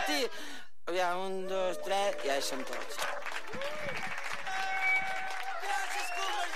Martí. Aviam, 1, 2, 3, ja hi som tots. Gràcies, Cuba.